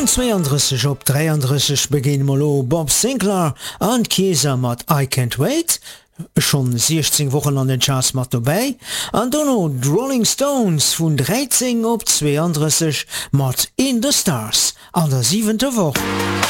32 op 33 beginn Molo Bob Sinclair an Kieser mat I Can't Wait, schon 16 Wochen an den Charts mat dabei, an Donno Rolling Stones vun 13 op 32 mat In the Stars an der 7. Woche.